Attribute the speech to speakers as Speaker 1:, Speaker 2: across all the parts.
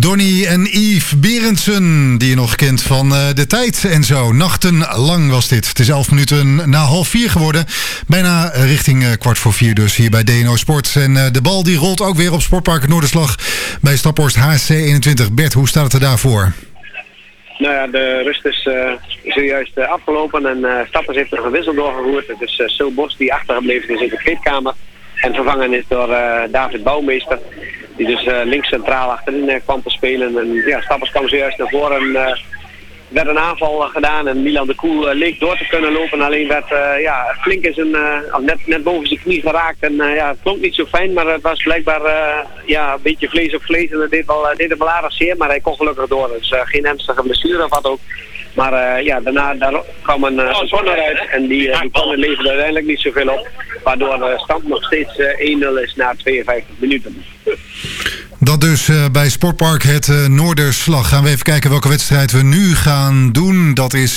Speaker 1: Donnie en Yves Berendsen, die je nog kent van De Tijd en zo. Nachtenlang was dit. Het is 11 minuten na 3:30 geworden. Bijna richting 3:15 dus hier bij DNO Sport. En de bal die rolt ook weer op Sportpark Noorderslag bij Staphorst HC21. Bert, hoe staat het er daarvoor?
Speaker 2: Nou ja, de rust is zojuist afgelopen en Staphorst heeft nog een wissel doorgevoerd. Het is Sil Bos die achtergebleven is in de kleedkamer. En vervangen is door David Bouwmeester. Die dus links centraal achterin kwam te spelen. En ja, Staphorst kwam zojuist naar voren. Werd een aanval gedaan en Milan de Koel leek door te kunnen lopen. Alleen werd flink in zijn, net boven zijn knie geraakt. En het klonk niet zo fijn, maar het was blijkbaar een beetje vlees op vlees. En het deed hem wel aardig zeer, maar hij kon gelukkig door. Dus geen ernstige blessure of wat ook. Maar daarna kwam een corner uit en die corner leverde uiteindelijk niet zoveel op. Waardoor de stand nog steeds 1-0 is na 52 minuten.
Speaker 1: Dat dus bij Sportpark het Noorderslag. Gaan we even kijken welke wedstrijd we nu gaan doen. Dat is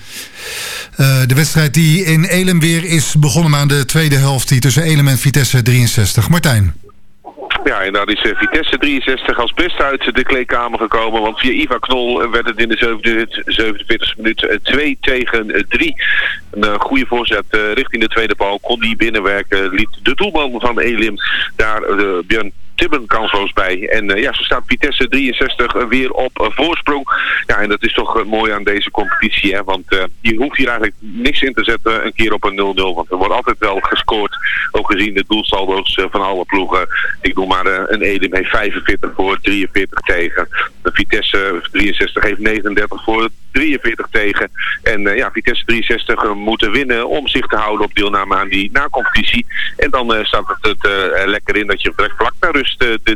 Speaker 1: de wedstrijd die in Elim weer is begonnen aan de tweede helft. Die tussen Elim en Vitesse 63. Martijn.
Speaker 3: Ja, en daar is Vitesse 63 als beste uit de kleedkamer gekomen. Want via Ivar Knol werd het in de 47e minuut 2-3. Een goede voorzet richting de tweede paal. Kon die binnenwerken. Liet de doelman van Elim daar Björn Tibben kansloos bij. En zo staat Vitesse 63 weer op voorsprong. Ja, en dat is toch mooi aan deze competitie. Hè? Want je hoeft hier eigenlijk niks in te zetten een keer op een 0-0. Want er wordt altijd wel gescoord. Ook gezien de doelsaldo's van alle ploegen. Ik noem maar een Elim heeft 45 voor, 43 tegen. De Vitesse 63 heeft 39 voor, 43 tegen. En Vitesse 63 moeten winnen om zich te houden op deelname aan die na-competitie. En dan staat het lekker in dat je direct vlak naar rust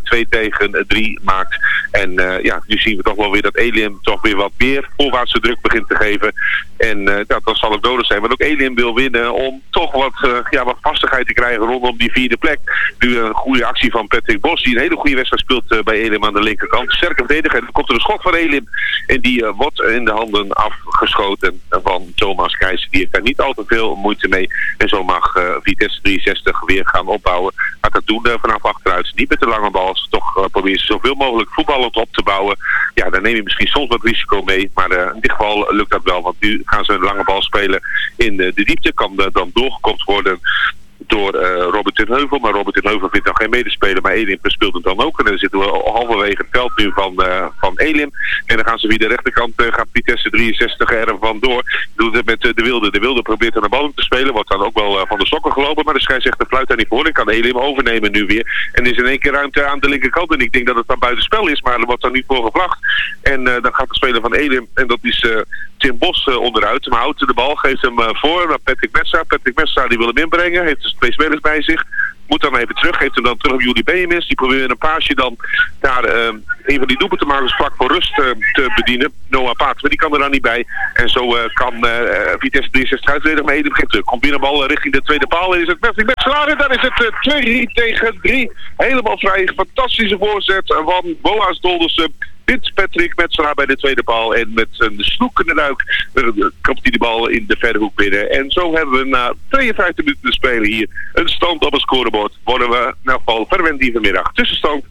Speaker 3: de 2-3 maakt. En nu zien we toch wel weer dat Elim toch weer wat meer voorwaartse druk begint te geven. En dat zal ook nodig zijn. Want ook Elim wil winnen om toch wat vastigheid te krijgen rondom die vierde plek. Nu een goede actie van Patrick Bos, die een hele goede wedstrijd speelt bij Elim aan de linkerkant. Sterke verdediger. En dan komt er een schot van Elim. En die wordt in de handen afgeschoten van Thomas Keijs. Die heeft daar niet al te veel moeite mee. En zo mag Vitesse 63 weer gaan opbouwen. Gaat dat doen vanaf achteruit. Niet met de lange bal. Ze toch proberen zoveel mogelijk voetballend op te bouwen. Ja, dan neem je misschien soms wat risico mee. Maar in dit geval lukt dat wel. Want nu gaan ze een lange bal spelen in de diepte. Kan dan doorgekopt worden door Robert ten Heuvel. Maar Robert ten Heuvel vindt dan geen medespeler. Maar Elim speelt het dan ook. En dan zitten we halverwege het veld nu van Elim. En dan gaan ze via de rechterkant, gaat Vitesse 63 er vandoor. Doet het met de Wilde. De Wilde probeert aan de bal te spelen. Wordt dan ook wel van de sokken gelopen. Maar de scheidsrechter fluit daar niet voor. En kan Elim overnemen nu weer. En er is in één keer ruimte aan de linkerkant. En ik denk dat het dan buitenspel is. Maar er wordt dan niet voor gevlacht. En dan gaat de speler van Elim. En dat is Tim Bos onderuit. Maar houdt de bal. Geeft hem voor naar Patrick Metstra. Patrick Metstra die wil hem inbrengen. Heeft dus 2 spelers bij zich. Moet dan even terug. Geeft hem dan terug op Juli Benjamins. Die probeert een paasje dan naar een van die doelpuntenmakers vlak voor rust te bedienen. Noah Paat. Maar die kan er dan niet bij. En zo kan Vitesse 63 uitreden. Maar Elim geen terug. Komt weer een bal richting de tweede paal. En is het Patrick Metstra. En dan is het 2-3-3. Helemaal vrij. Fantastische voorzet van Boas Doldersen. Wint Patrick Metstra bij de tweede paal. En met een snoekende duik kapt hij de bal in de verre hoek binnen. En zo hebben we na 52 minuten te spelen hier een stand op het scorebord. Worden we in elk geval verwend die vanmiddag. Tussenstand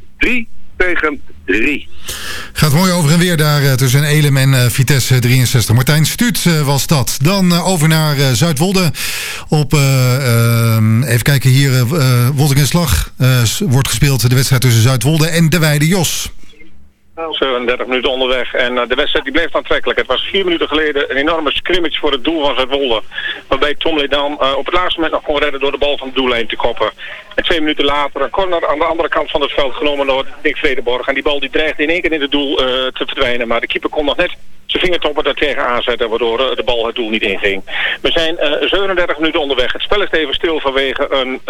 Speaker 3: 3-3.
Speaker 1: Gaat mooi over en weer daar tussen Elim en Vitesse 63. Martijn Stuut was dat. Dan over naar Zuidwolde. Op, even kijken hier, Woldingenslag wordt gespeeld de wedstrijd tussen Zuidwolde en De Weide Jos.
Speaker 4: 37 minuten onderweg en de wedstrijd die bleef aantrekkelijk. Het was 4 minuten geleden een enorme scrimmage voor het doel van Zuidwolde. Waarbij Tom Ledan op het laatste moment nog kon redden door de bal van de doellijn te koppen. En 2 minuten later een corner aan de andere kant van het veld genomen door Dick Vredeborg. En die bal die dreigde in één keer in het doel te verdwijnen. Maar de keeper kon nog net zijn vingertoppen er tegen aanzetten, waardoor de bal het doel niet inging. We zijn 37 minuten onderweg. Het spel is even stil vanwege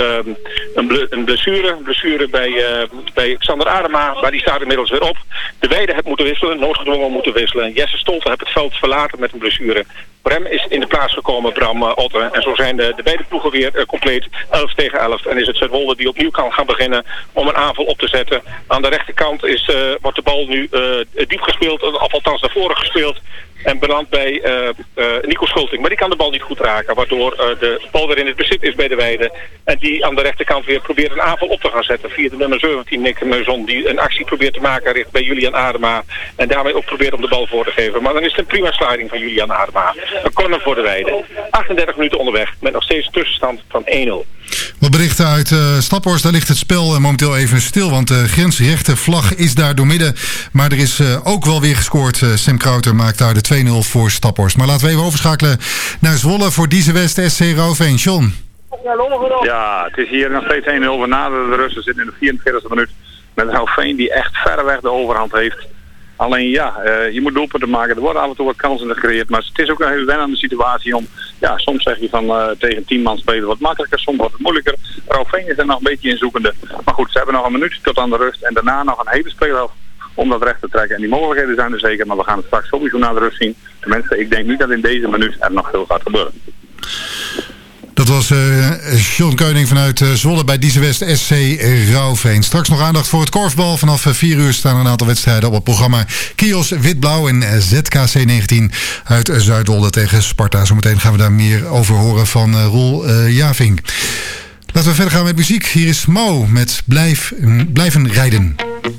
Speaker 4: een blessure bij Xander Adema, maar die staat inmiddels weer op. De Weide heeft moeten wisselen, noodgedwongen moeten wisselen. Jesse Stolten heeft het veld verlaten met een blessure. Voor hem is in de plaats gekomen Bram Otten. En zo zijn de beide ploegen weer compleet 11 tegen 11. En is het Zuidwolde die opnieuw kan gaan beginnen om een aanval op te zetten. Aan de rechterkant wordt de bal nu diep gespeeld, of althans naar voren gespeeld. En belandt bij Nico Schulting. Maar die kan de bal niet goed raken. Waardoor de bal weer in het bezit is bij de Weide. En die aan de rechterkant weer probeert een aanval op te gaan zetten. Via de nummer 17, Nick Meuzon. Die een actie probeert te maken richt bij Julian Adema. En daarmee ook probeert om de bal voor te geven. Maar dan is het een prima sliding van Julian Adema. Een corner voor de Weide. 38 minuten onderweg. Met nog steeds tussenstand van 1-0.
Speaker 1: Wat berichten uit Staphorst, daar ligt het spel momenteel even stil. Want de grensrechte vlag is daar doormidden. Maar er is ook wel weer gescoord. Sam Krauter maakt daar de 2-0 voor Staphorst. Maar laten we even overschakelen naar Zwolle voor Diese West SC Rouveen. John.
Speaker 5: Ja, het is hier nog steeds 1-0. We naderen de rust. We zitten in de 44e minuut met Rouveen die echt verreweg de overhand heeft. Alleen ja, je moet doelpunten maken. Er worden af en toe wat kansen gecreëerd. Maar het is ook een hele wennende situatie om... Ja, soms zeg je van tegen 10 man spelen wat makkelijker. Soms wat moeilijker. Rouveen is er nog een beetje in zoekende. Maar goed, ze hebben nog een minuut tot aan de rust. En daarna nog een hele speelhelft om dat recht te trekken. En die mogelijkheden zijn er zeker. Maar we gaan het straks sowieso naar de rust zien. Tenminste, ik denk niet dat in deze minuut er nog veel gaat gebeuren.
Speaker 1: Dat was John Keuning vanuit Zwolle bij Diese West SC Rouveen. Straks nog aandacht voor het korfbal. Vanaf 4 uur staan er een aantal wedstrijden op het programma. Kios Wit-Blauw en ZKC 19 uit Zuidwolde tegen Sparta. Zometeen gaan we daar meer over horen van Roel Javink. Laten we verder gaan met muziek. Hier is Mau met Blijven rijden.